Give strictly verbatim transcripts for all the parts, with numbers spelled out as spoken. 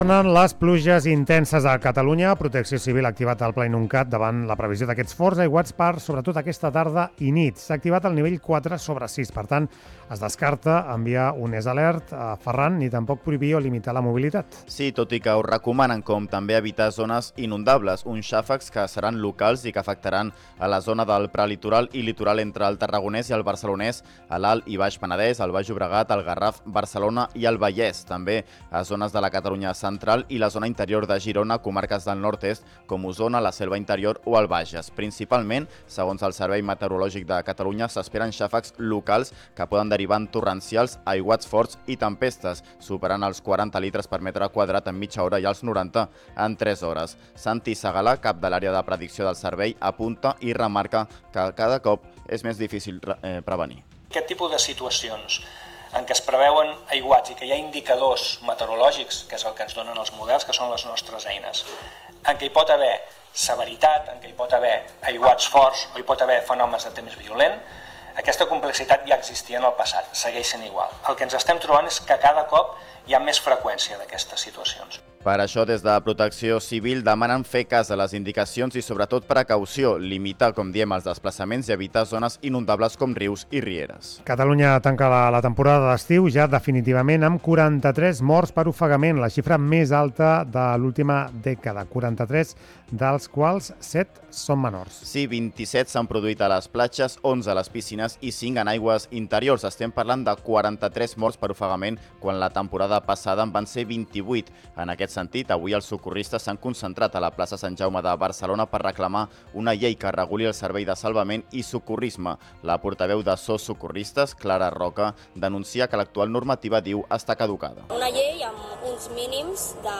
Tornen les pluges intenses a Catalunya. Protecció Civil ha activat el Pla Inuncat davant la previsió d'aquests forts aiguats per, sobretot, aquesta tarda i nit. S'ha activat el nivell quatre sobre sis. Per tant, es descarta enviar un és alert a Ferran ni tampoc prohibir o limitar la mobilitat. Sí, tot i que ho recomanen, com també evitar zones inundables, uns xàfecs que seran locals i que afectaran a la zona del prelitoral i litoral entre el Tarragonès i el Barcelonès, a l'Alt i Baix Penedès, el Baix Llobregat, el Garraf, Barcelona i el Vallès. També a zones de la Catalunya central i la zona interior de Girona, comarques del nord-est com Osona, la Selva Interior o el Bages. Principalment, segons el Servei Meteorològic de Catalunya, s'esperen xàfecs locals que poden derivar en torrencials, aiguats forts i tempestes, superant els quaranta litres per metre quadrat en mitja hora i els noranta en tres hores. Santi Segalà, cap de l'àrea de predicció del servei, apunta i remarca que cada cop és més difícil eh, prevenir. Aquest tipus de situacions en què es preveuen aiguats i que hi ha indicadors meteorològics, que és el que ens donen els models, que són les nostres eines, en què hi pot haver severitat, en què hi pot haver aiguats forts o hi pot haver fenòmens de temps violent, aquesta complexitat ja existia en el passat, segueix sent igual. El que ens estem trobant és que cada cop hi ha més freqüència d'aquestes situacions. Per això, des de Protecció Civil demanen fer cas a les indicacions i, sobretot, precaució, limitar, com diem, els desplaçaments i evitar zones inundables com rius i rieres. Catalunya tanca la, la temporada d'estiu ja definitivament amb quaranta-tres morts per ofegament, la xifra més alta de l'última dècada, quaranta-tres, dels quals set són menors. Sí, vint-i-set s'han produït a les platges, onze a les piscines i cinc en aigües interiors. Estem parlant de quaranta-tres morts per ofegament, quan la temporada passada en van ser vint-i-vuit. En aquest sentit, avui els socorristes s'han concentrat a la plaça Sant Jaume de Barcelona per reclamar una llei que reguli el servei de salvament i socorrisme. La portaveu de SOS Socorristes, Clara Roca, denuncia que l'actual normativa, diu, està caducada. Una llei amb uns mínims de,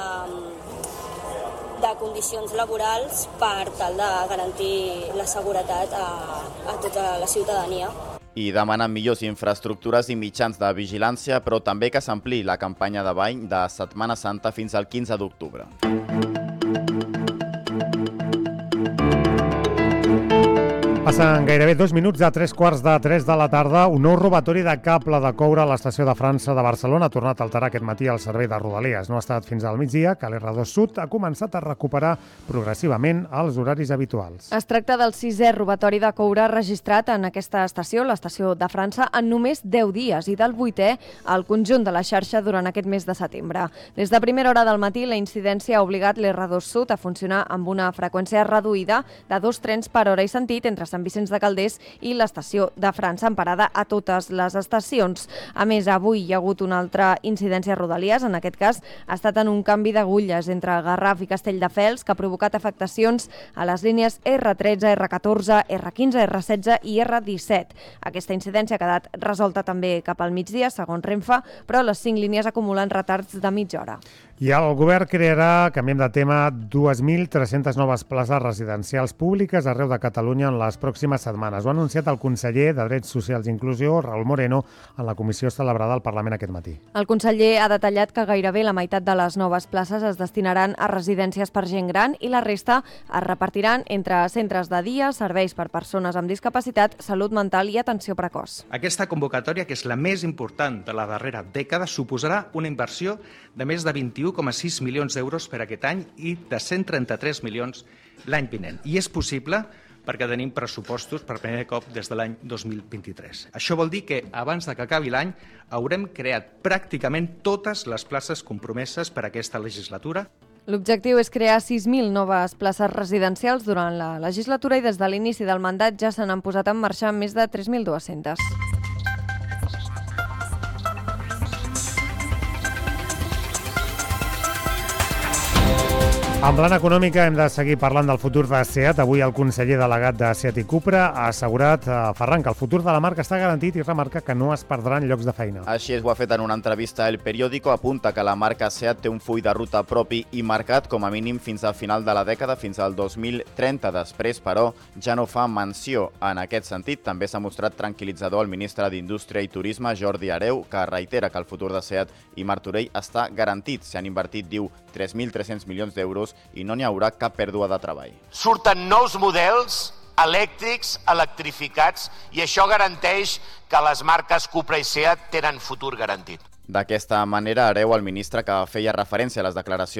de condicions laborals per tal de garantir la seguretat a, a tota la ciutadania. I demanen millors infraestructures i mitjans de vigilància, però també que s'ampliï la campanya de bany de Setmana Santa fins al quinze d'octubre. Passen gairebé dos minuts de tres quarts de tres de la tarda. Un nou robatori de cable de coure a l'estació de França de Barcelona ha tornat a alterar aquest matí el servei de Rodalies. No ha estat fins al migdia que l'R dos Sud ha començat a recuperar progressivament els horaris habituals. Es tracta del sisè robatori de coure registrat en aquesta estació, l'estació de França, en només deu dies i del vuitè al conjunt de la xarxa durant aquest mes de setembre. Des de primera hora del matí, la incidència ha obligat l'R dos Sud a funcionar amb una freqüència reduïda de dos trens per hora i sentit entre Sant Vicenç de Calders i l'estació de França, en parada a totes les estacions. A més, avui hi ha hagut una altra incidència a Rodalies, en aquest cas ha estat en un canvi d'agulles entre Garraf i Castelldefels, que ha provocat afectacions a les línies R tretze, R catorze, R quinze, R setze i R disset. Aquesta incidència ha quedat resolta també cap al migdia, segons Renfe, però les cinc línies acumulen retards de mitja hora. I el govern crearà, canviem de tema, dues mil tres-centes noves places residencials públiques arreu de Catalunya en les pròximes setmanes. Ho ha anunciat el conseller de Drets Socials i Inclusió, Raül Moreno, en la comissió celebrada al Parlament aquest matí. El conseller ha detallat que gairebé la meitat de les noves places es destinaran a residències per gent gran i la resta es repartiran entre centres de dia, serveis per persones amb discapacitat, salut mental i atenció precoç. Aquesta convocatòria, que és la més important de la darrera dècada, suposarà una inversió de més de vint-i-u coma sis milions d'euros per aquest any i de cent trenta-tres milions l'any vinent. I és possible perquè tenim pressupostos per primer cop des de l'any dos mil vint-i-tres. Això vol dir que abans de que acabi l'any haurem creat pràcticament totes les places compromeses per a aquesta legislatura. L'objectiu és crear sis mil noves places residencials durant la legislatura i des de l'inici del mandat ja se n'han posat en marxa més de tres mil dues-centes. En plana econòmica hem de seguir parlant del futur de SEAT. Avui el conseller delegat de SEAT i Cupra ha assegurat a Ferran que el futur de la marca està garantit i remarca que no es perdran llocs de feina. Així ho ha fet en una entrevista a El Periódico. Apunta que la marca SEAT té un full de ruta propi i marcat com a mínim fins al final de la dècada, fins al dos mil trenta. Després, però, ja no fa menció. En aquest sentit, també s'ha mostrat tranquil·litzador el ministre d'Indústria i Turisme, Jordi Hereu, que reitera que el futur de SEAT i Martorell està garantit. S'hi han invertit, diu, tres mil tres-cents milions d'euros i no n'hi haurà cap pèrdua de treball. Surten nous models elèctrics, electrificats, i això garanteix que les marques Cupra i SEAT tenen futur garantit. D'aquesta manera, hereu el ministre que feia referència a les declaracions